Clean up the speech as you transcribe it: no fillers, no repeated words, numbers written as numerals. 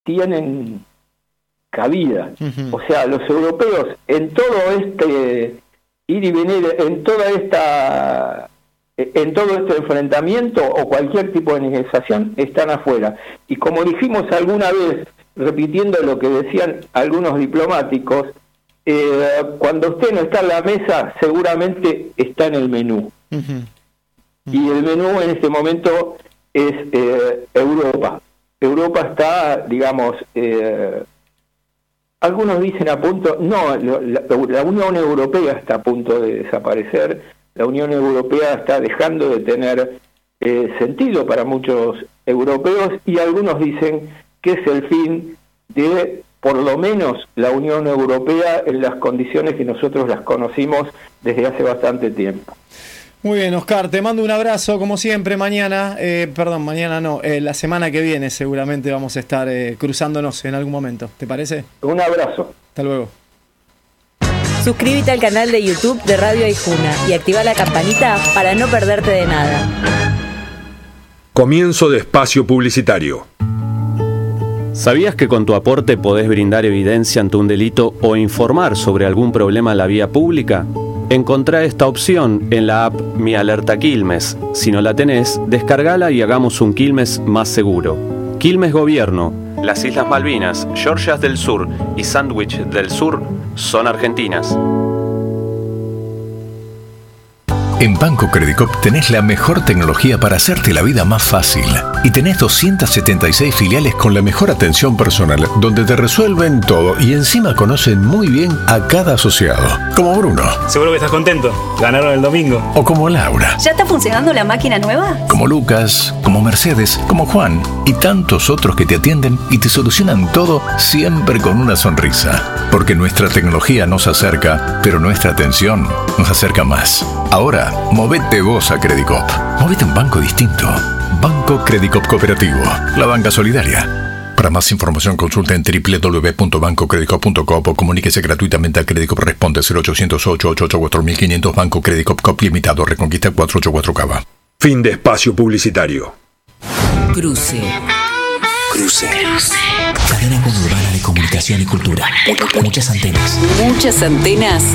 tienen cabida. O sea, los europeos en todo este ir y venir, en todo este enfrentamiento o cualquier tipo de negociación, están afuera. Y como dijimos alguna vez, repitiendo lo que decían algunos diplomáticos, cuando usted no está en la mesa, seguramente está en el menú. Y el menú en este momento es Europa. Europa está, digamos, algunos dicen a punto, no, la Unión Europea está a punto de desaparecer. La Unión Europea está dejando de tener sentido para muchos europeos, y algunos dicen que es el fin de, por lo menos, la Unión Europea en las condiciones que nosotros las conocimos desde hace bastante tiempo. Muy bien, Oscar, te mando un abrazo, como siempre. Mañana la semana que viene seguramente vamos a estar cruzándonos en algún momento. ¿Te parece? Un abrazo. Hasta luego. Suscríbete al canal de YouTube de Radio Aijuna y activa la campanita para no perderte de nada. Comienzo de espacio publicitario. ¿Sabías que con tu aporte podés brindar evidencia ante un delito o informar sobre algún problema en la vía pública? Encontrá esta opción en la app Mi Alerta Quilmes. Si no la tenés, descargala y hagamos un Quilmes más seguro. Quilmes Gobierno. Las Islas Malvinas, Georgias del Sur y Sandwich del Sur son argentinas. En Banco Credicop tenés la mejor tecnología para hacerte la vida más fácil. Y tenés 276 filiales con la mejor atención personal, donde te resuelven todo y encima conocen muy bien a cada asociado. Como Bruno. Seguro que estás contento. Ganaron el domingo. O como Laura. ¿Ya está funcionando la máquina nueva? Como Lucas, como Mercedes, como Juan y tantos otros que te atienden y te solucionan todo siempre con una sonrisa. Porque nuestra tecnología nos acerca, pero nuestra atención nos acerca más. Ahora, movete vos a Credicop. Movete a un banco distinto. Banco Credicop Cooperativo. La banca solidaria. Para más información consulta en www.bancocredicop.com o comuníquese gratuitamente a Credicop. Responde 0800-888-4500. Banco Credicop Cop Limitado. Reconquista 484 Cava. Fin de espacio publicitario. Cruce. Cadena conurbana de comunicación y cultura. Muchas antenas. Muchas antenas.